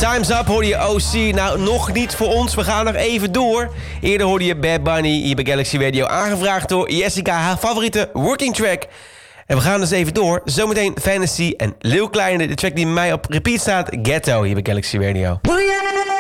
Time's Up hoorde je OC. Nou, nog niet voor ons. We gaan nog even door. Eerder hoorde je Bad Bunny hier bij Galaxy Radio. Aangevraagd door Jessica, haar favoriete working track. En we gaan dus even door. Zometeen Fantasy en Lil Kleine. De track die bij mij op repeat staat. Ghetto hier bij Galaxy Radio.